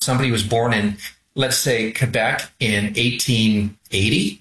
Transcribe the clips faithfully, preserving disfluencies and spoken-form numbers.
somebody was born in, let's say, Quebec in eighteen eighty,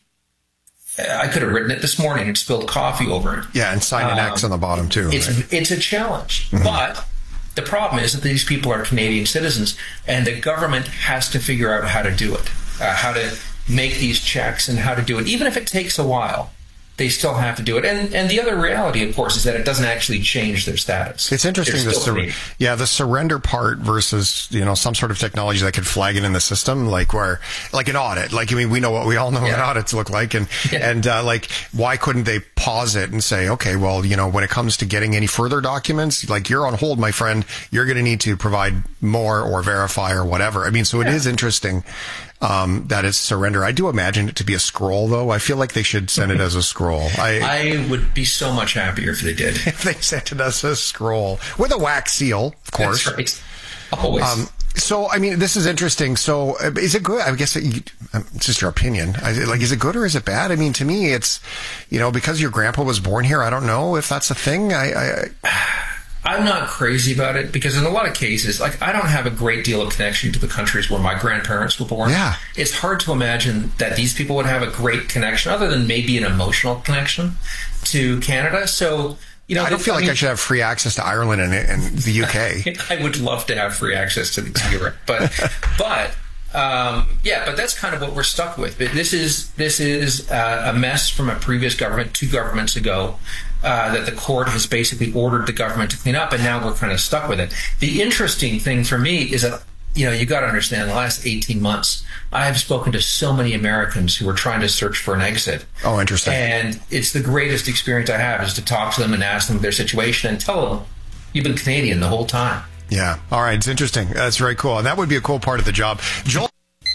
I could have written it this morning and spilled coffee over it. Yeah, and signed an um, X on the bottom, too. It's, right? it's a challenge. Mm-hmm. But the problem is that these people are Canadian citizens, and the government has to figure out how to do it, uh, how to make these checks and how to do it. Even if it takes a while, they still have to do it. And and the other reality, of course, is that it doesn't actually change their status. It's interesting, the sur- yeah, the surrender part versus, you know, some sort of technology that could flag it in the system, like where, like an audit. Like, I mean, we know what we all know yeah. what audits look like. And, yeah. and uh, like, why couldn't they pause it and say, okay, well, you know, when it comes to getting any further documents, like, you're on hold, my friend, you're going to need to provide more or verify or whatever. I mean, so it yeah. is interesting. Um, that is surrender. I do imagine it to be a scroll, though. I feel like they should send it as a scroll. I, I would be so much happier if they did. If they sent it as a scroll with a wax seal, of course. That's right. Always. Um, so, I mean, this is interesting. So, uh, is it good? I guess it, um, it's just your opinion. I, like, is it good or is it bad? I mean, to me, it's, you know, because your grandpa was born here. I don't know if that's a thing. I. I, I I'm not crazy about it because in a lot of cases, like, I don't have a great deal of connection to the countries where my grandparents were born. Yeah. It's hard to imagine that these people would have a great connection other than maybe an emotional connection to Canada. So, you know, I don't feel I like mean, I should have free access to Ireland and, and the U K. I would love to have free access to, to Europe, but, but, um, yeah, but that's kind of what we're stuck with. This is, this is uh, a mess from a previous government, two governments ago. Uh, that the court has basically ordered the government to clean up, and now we're kind of stuck with it. The interesting thing for me is that, you know, you got to understand, in the last eighteen months, I have spoken to so many Americans who are trying to search for an exit. Oh, interesting. And it's the greatest experience I have is to talk to them and ask them their situation and tell them, you've been Canadian the whole time. Yeah. All right. It's interesting. That's very cool. And that would be a cool part of the job. Joel.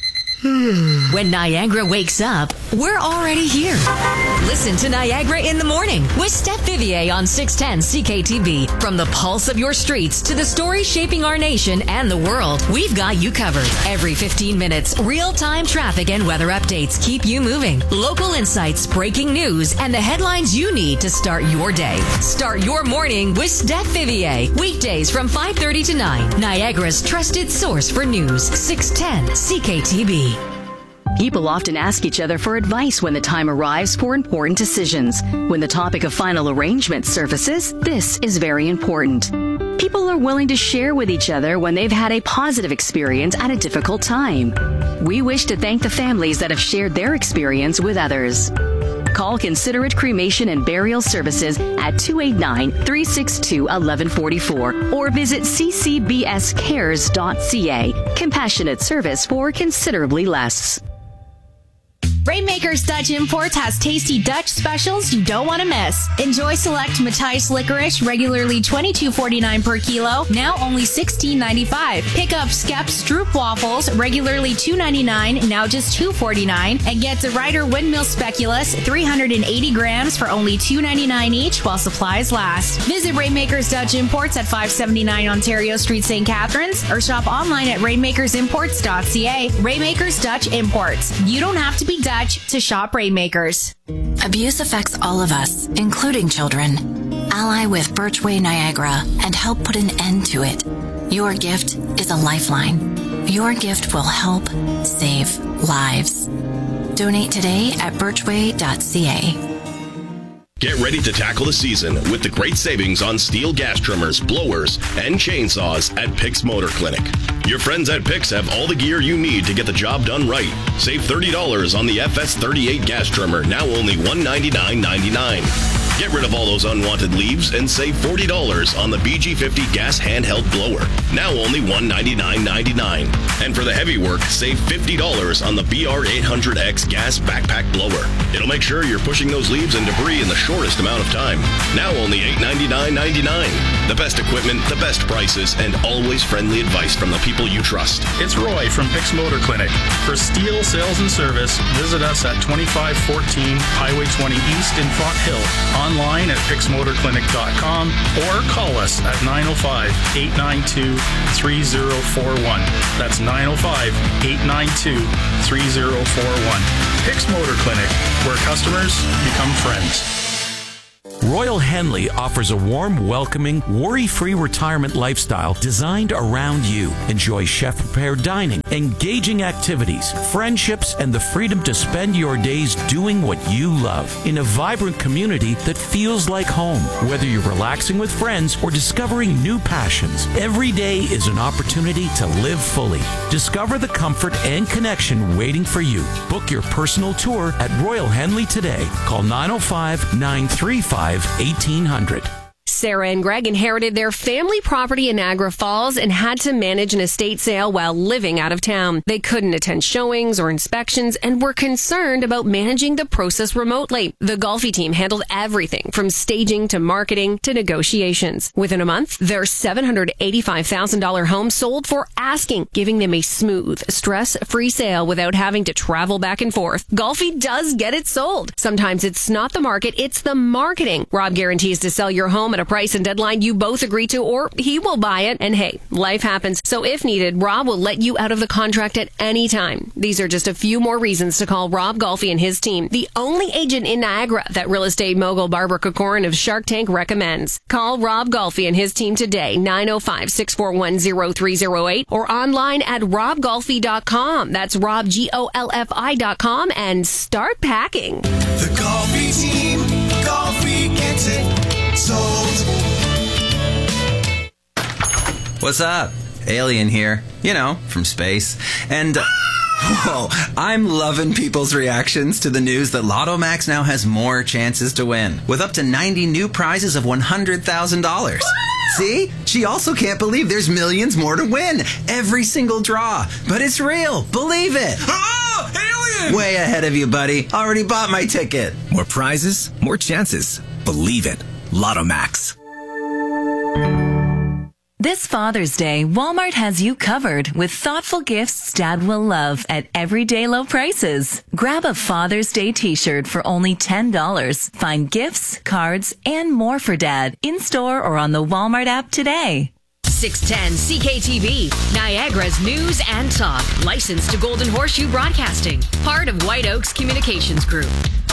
When Niagara wakes up, we're already here. Listen to Niagara in the Morning with Steph Vivier on six ten C K T B. From the pulse of your streets to the stories shaping our nation and the world, we've got you covered. Every fifteen minutes, real-time traffic and weather updates keep you moving. Local insights, breaking news, and the headlines you need to start your day. Start your morning with Steph Vivier. Weekdays from five thirty to nine. Niagara's trusted source for news. six ten C K T B. People often ask each other for advice when the time arrives for important decisions. When the topic of final arrangement surfaces, this is very important. People are willing to share with each other when they've had a positive experience at a difficult time. We wish to thank the families that have shared their experience with others. Call Considerate Cremation and Burial Services at two eight nine, three six two, one one four four or visit c c b s cares dot c a. Compassionate service for considerably less. Rainmakers Dutch Imports has tasty Dutch specials you don't want to miss. Enjoy select Matthijs licorice, regularly twenty-two forty-nine per kilo, now only sixteen ninety-five. Pick up Skep Stroop waffles, regularly two ninety-nine, now just two forty-nine, and get the Ryder Windmill Speculoos, three hundred eighty grams for only two ninety-nine each while supplies last. Visit Rainmakers Dutch Imports at five seventy-nine Ontario Street, Saint Catharines, or shop online at rainmakers imports dot c a. Rainmakers Dutch Imports. You don't have to be Dutch to shop Rainmakers. Abuse affects all of us, including children. Ally with Birchway Niagara and help put an end to it. Your gift is a lifeline. Your gift will help save lives. Donate today at birchway dot c a. Get ready to tackle the season with the great savings on steel gas trimmers, blowers, and chainsaws at Pix Motor Clinic. Your friends at Pix have all the gear you need to get the job done right. Save thirty dollars on the F S thirty-eight gas trimmer, now only one hundred ninety-nine ninety-nine. Get rid of all those unwanted leaves and save forty dollars on the B G fifty gas handheld blower, now only one hundred ninety-nine ninety-nine. And for the heavy work, save fifty dollars on the B R eight hundred X gas backpack blower. It'll make sure you're pushing those leaves and debris in the shortest amount of time, now only eight hundred ninety-nine ninety-nine. The best equipment, the best prices, and always friendly advice from the people you trust. It's Roy from Pix Motor Clinic. For steel sales and service, visit us at twenty-five fourteen Highway twenty East in Font Hill, online at pix motor clinic dot com, or call us at nine oh five, eight nine two, three oh four one. That's nine oh five, eight nine two, three oh four one. Pix Motor Clinic, where customers become friends. Royal Henley offers a warm, welcoming, worry-free retirement lifestyle designed around you. Enjoy chef-prepared dining, engaging activities, friendships, and the freedom to spend your days doing what you love in a vibrant community that feels like home. Whether you're relaxing with friends or discovering new passions, every day is an opportunity to live fully. Discover the comfort and connection waiting for you. Book your personal tour at Royal Henley today. Call nine oh five, nine three five, eighteen hundred. Sarah and Greg inherited their family property in Niagara Falls and had to manage an estate sale while living out of town. They couldn't attend showings or inspections and were concerned about managing the process remotely. The Golfi team handled everything from staging to marketing to negotiations. Within a month, their seven hundred eighty-five thousand dollars home sold for asking, giving them a smooth, stress-free sale without having to travel back and forth. Golfi does get it sold. Sometimes it's not the market, it's the marketing. Rob guarantees to sell your home at a price and deadline you both agree to, or he will buy it. And hey, life happens. So if needed, Rob will let you out of the contract at any time. These are just a few more reasons to call Rob Golfi and his team, the only agent in Niagara that real estate mogul Barbara Kokorin of Shark Tank recommends. Call Rob Golfi and his team today, nine oh five, six four one, oh three oh eight, or online at rob golfi dot com. That's Rob, G O L F I dot com, and start packing. The Golfi team, Golfi gets it sold. What's up? Alien here. You know, from space. And, uh, whoa, I'm loving people's reactions to the news that Lotto Max now has more chances to win, with up to ninety new prizes of one hundred thousand dollars. See? She also can't believe there's millions more to win. Every single draw. But it's real. Believe it. Oh, alien! Way ahead of you, buddy. Already bought my ticket. More prizes, more chances. Believe it. Lotto Max. This Father's Day, Walmart has you covered with thoughtful gifts Dad will love at everyday low prices. Grab a Father's Day t-shirt for only ten dollars. Find gifts, cards, and more for Dad in-store or on the Walmart app today. six ten C K T V, Niagara's news and talk. Licensed to Golden Horseshoe Broadcasting. Part of White Oaks Communications Group.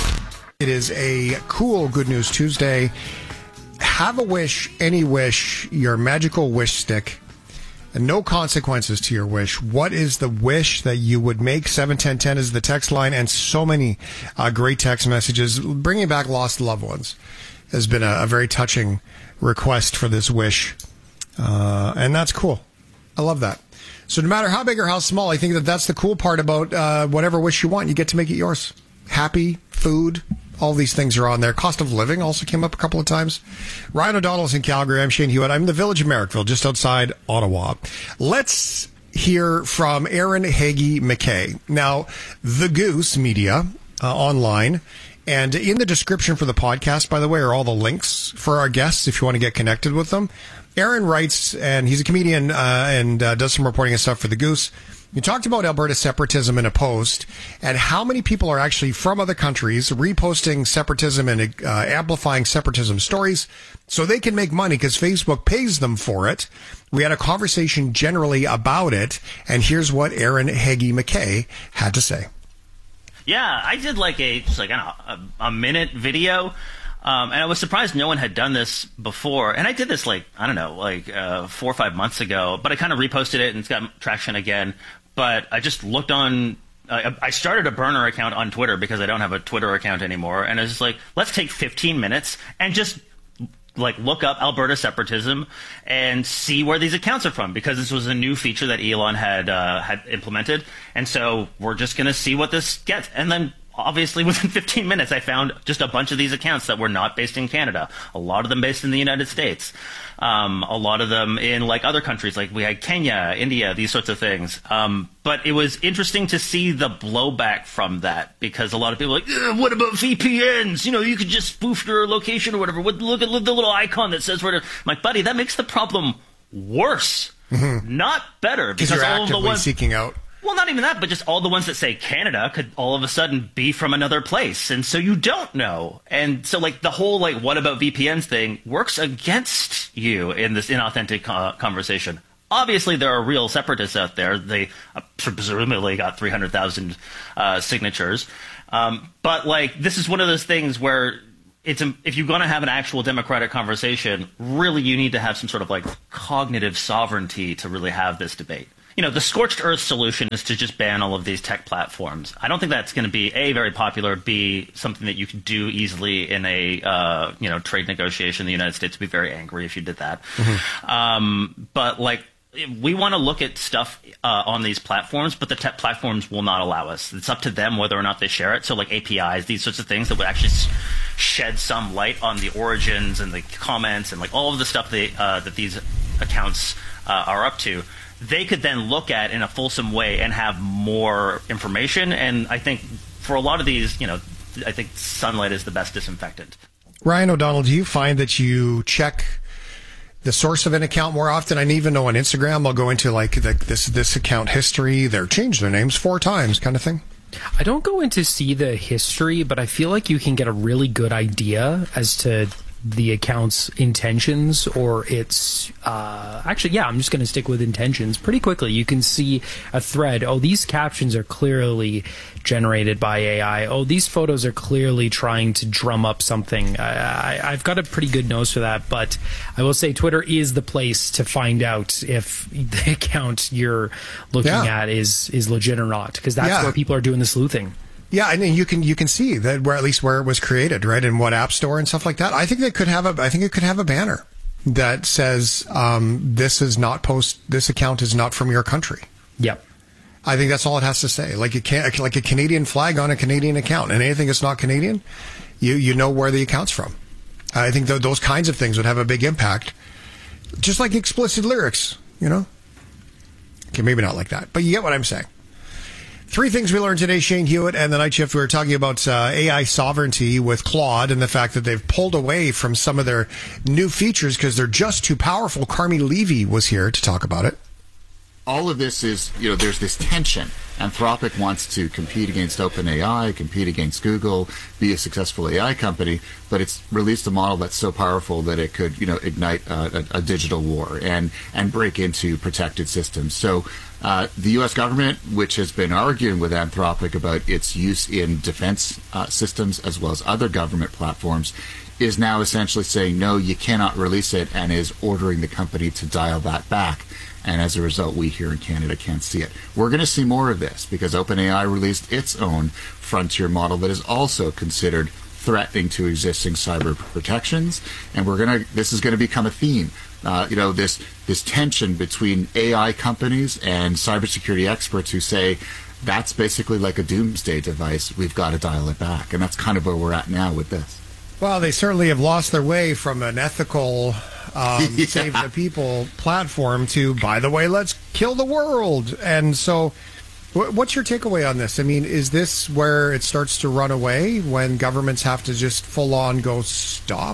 It is a cool Good News Tuesday. Have a wish, any wish, your magical wish stick, and no consequences to your wish. What is the wish that you would make? seven ten ten is the text line, and so many uh, great text messages. Bringing back lost loved ones has been a, a very touching request for this wish, uh, and that's cool. I love that. So no matter how big or how small, I think that that's the cool part about uh, whatever wish you want. You get to make it yours. Happy, food, all these things are on there. Cost of living also came up a couple of times. Ryan O'Donnell's in Calgary. I'm Shane Hewitt. I'm in the village of Merrickville, just outside Ottawa. Let's hear from Aaron Hagee McKay. Now, The Goose Media uh, online, and in the description for the podcast, by the way, are all the links for our guests if you want to get connected with them. Aaron writes, and he's a comedian uh, and uh, does some reporting and stuff for The Goose. You talked about Alberta separatism in a post and how many people are actually from other countries reposting separatism and uh, amplifying separatism stories so they can make money because Facebook pays them for it. We had a conversation generally about it, and here's what Aaron Hagee McKay had to say. Yeah, I did like a just like a, a minute video. Um, and I was surprised no one had done this before. And I did this like, I don't know, like uh, four or five months ago. But I kind of reposted it and it's got traction again. But I just looked on, uh, I started a burner account on Twitter because I don't have a Twitter account anymore. And I was just like, let's take fifteen minutes and just like look up Alberta separatism and see where these accounts are from, because this was a new feature that Elon had uh, had implemented. And so we're just going to see what this gets. And then obviously within fifteen minutes, I found just a bunch of these accounts that were not based in Canada, a lot of them based in the United States, um, a lot of them in like other countries, like we had Kenya, India, these sorts of things. Um, but it was interesting to see the blowback from that, because a lot of people are like, what about V P Ns? You know, you could just spoof your location or whatever. Look at the little icon that says where to. I'm like, buddy, that makes the problem worse, mm-hmm. not better, because you're all actively of the ones seeking out. Well, not even that, but just all the ones that say Canada could all of a sudden be from another place. And so you don't know. And so like the whole like what about V P Ns thing works against you in this inauthentic uh, conversation. Obviously, there are real separatists out there. They uh, presumably got three hundred thousand uh, signatures. Um, but like this is one of those things where it's if you're going to have an actual democratic conversation, really you need to have some sort of like cognitive sovereignty to really have this debate. You know, the scorched earth solution is to just ban all of these tech platforms. I don't think that's going to be A, very popular, B, something that you can do easily in a uh, you know trade negotiation. The United States would be very angry if you did that. Mm-hmm. Um, but like. We want to look at stuff uh, on these platforms, but the tech platforms will not allow us. It's up to them whether or not they share it. So like A P Is, these sorts of things that would actually shed some light on the origins and the comments and like all of the stuff they, uh, that these accounts uh, are up to, they could then look at in a fulsome way and have more information. And I think for a lot of these, you know, I think sunlight is the best disinfectant. Ryan O'Donnell, do you find that you check the source of an account more often? I even know on Instagram, I'll go into like the, this this account history. They're changed their names four times, kind of thing. I don't go in to see the history, but I feel like you can get a really good idea as to the account's intentions or its uh actually yeah I'm just going to stick with intentions pretty quickly. You can see a thread. Oh, these captions are clearly generated by A I. Oh, these photos are clearly trying to drum up something. I, I, I've got a pretty good nose for that, but I will say Twitter is the place to find out if the account you're looking yeah. at is is legit or not, because that's yeah. where people are doing the sleuthing. Yeah, and you can you can see that where at least where it was created, right, and what app store and stuff like that. I think they could have a I think it could have a banner that says um, this is not post this account is not from your country. Yep. I think that's all it has to say. Like you can't like a Canadian flag on a Canadian account, and anything that's not Canadian, you you know where the account's from. I think th- those kinds of things would have a big impact, just like explicit lyrics, you know. Okay, maybe not like that, but you get what I'm saying. Three things we learned today, Shane Hewitt and the Night Shift. We were talking about uh, A I sovereignty with Claude and the fact that they've pulled away from some of their new features because they're just too powerful. Carmi Levy was here to talk about it. All of this is, you know, there's this tension. Anthropic wants to compete against OpenAI, compete against Google, be a successful A I company, but it's released a model that's so powerful that it could, you know, ignite a, a, a digital war and, and break into protected systems. So uh, the U S government, which has been arguing with Anthropic about its use in defense uh, systems as well as other government platforms, is now essentially saying, no, you cannot release it, and is ordering the company to dial that back. And as a result, we here in Canada can't see it. We're going to see more of this because OpenAI released its own frontier model that is also considered threatening to existing cyber protections. And we're going to, this is going to become a theme. Uh, you know, this this tension between A I companies and cybersecurity experts who say that's basically like a doomsday device. We've got to dial it back. And that's kind of where we're at now with this. Well, they certainly have lost their way from an ethical um, yeah. save the people platform to, by the way, let's kill the world. And so wh- what's your takeaway on this? I mean, is this where it starts to run away when governments have to just full on go stop?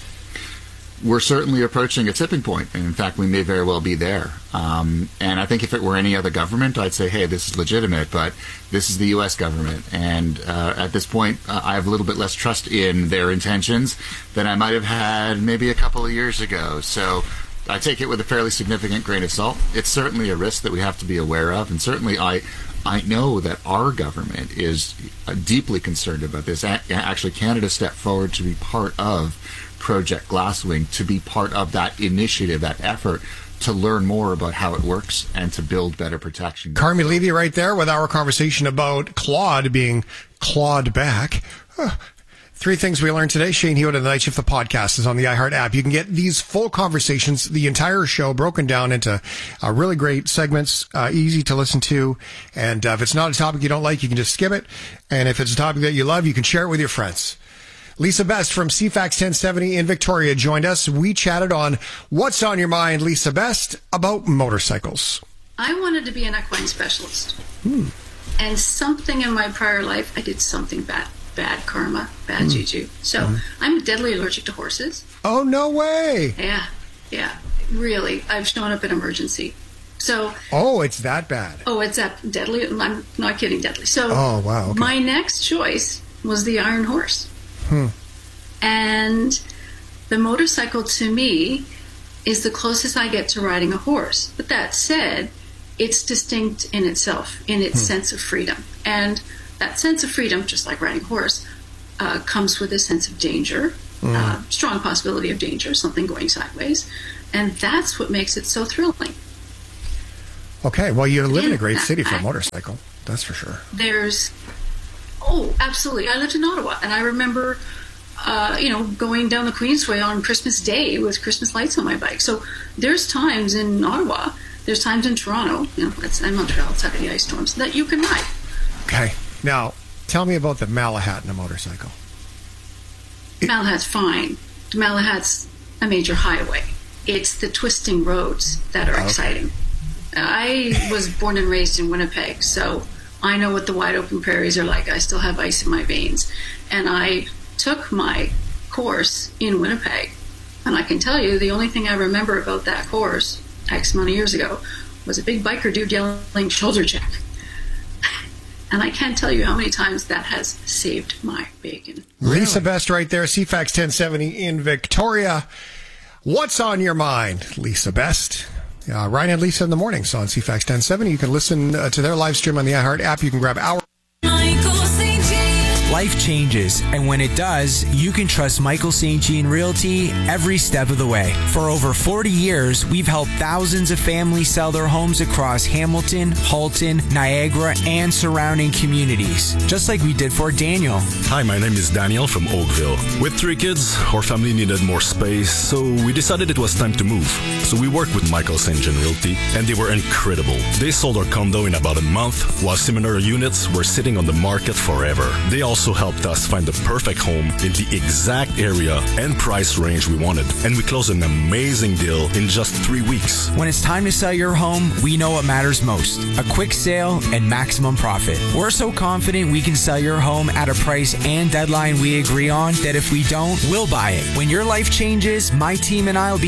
We're certainly approaching a tipping point, and in fact, we may very well be there. Um, and I think if it were any other government, I'd say, hey, this is legitimate, but this is the U S government, and uh, at this point, uh, I have a little bit less trust in their intentions than I might have had maybe a couple of years ago. So I take it with a fairly significant grain of salt. It's certainly a risk that we have to be aware of, and certainly I I know that our government is uh, deeply concerned about this. A- actually, Canada stepped forward to be part of Project Glasswing, to be part of that initiative, that effort to learn more about how it works and to build better protection. Carmi Levy right there with our conversation about Claude being clawed back. Huh. Three things we learned today. Shane Hewitt and the Night Shift, the podcast, is on the iHeart app. You can get these full conversations, the entire show, broken down into uh, really great segments, uh, easy to listen to. And uh, if it's not a topic you don't like, you can just skip it. And if it's a topic that you love, you can share it with your friends. Lisa Best from C FAX ten seventy in Victoria joined us. We chatted on What's on Your Mind, Lisa Best, about motorcycles. I wanted to be an equine specialist. Hmm. And something in my prior life, I did something bad. Bad karma, bad mm. juju. So mm. I'm deadly allergic to horses. Oh, no way. Yeah, yeah, really. I've shown up in emergency. So. Oh, it's that bad. Oh, it's that deadly. I'm not kidding, deadly. So. Oh, wow. Okay. My next choice was the Iron Horse. Hmm. And the motorcycle to me is the closest I get to riding a horse. But that said, it's distinct in itself, in its hmm. sense of freedom. And that sense of freedom, just like riding a horse, uh, comes with a sense of danger, mm. uh, strong possibility of danger, something going sideways. And that's what makes it so thrilling. Okay, well, you live in a great that, city for a I, motorcycle, that's for sure. There's, oh, absolutely. I lived in Ottawa, and I remember, uh, you know, going down the Queensway on Christmas Day with Christmas lights on my bike. So there's times in Ottawa, there's times in Toronto, you know, it's in Montreal, outside of the ice storms, that you can ride. Okay, now, tell me about the Malahat in a motorcycle. It, Malahat's fine. The Malahat's a major highway. It's the twisting roads that are okay. exciting. I was born and raised in Winnipeg, so I know what the wide open prairies are like. I still have ice in my veins. And I took my course in Winnipeg, and I can tell you the only thing I remember about that course, X amount of years ago, was a big biker dude yelling, "Shoulder check." And I can't tell you how many times that has saved my bacon. Lisa Best right there, C FAX ten seventy in Victoria. What's on your mind, Lisa Best? Uh, Ryan and Lisa in the mornings on C FAX ten seventy. You can listen uh, to their live stream on the iHeart app. You can grab our... Life changes, and when it does, you can trust Michael Saint Jean Realty every step of the way. For over forty years, we've helped thousands of families sell their homes across Hamilton, Halton, Niagara, and surrounding communities, just like we did for Daniel. Hi, my name is Daniel from Oakville. With three kids, our family needed more space, so we decided it was time to move. So we worked with Michael Saint Jean Realty, and they were incredible. They sold our condo in about a month, while similar units were sitting on the market forever. They also also helped us find the perfect home in the exact area and price range we wanted. And we closed an amazing deal in just three weeks. When it's time to sell your home, we know what matters most. A quick sale and maximum profit. We're so confident we can sell your home at a price and deadline we agree on that if we don't, we'll buy it. When your life changes, my team and I will be